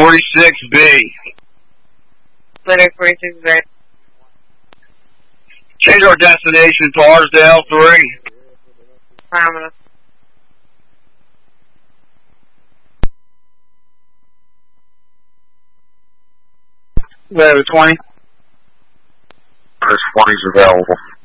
46B. Letter 46B. Change our destination to Arsdale 3. Affirmative. Letter 20. Letter 20 is available.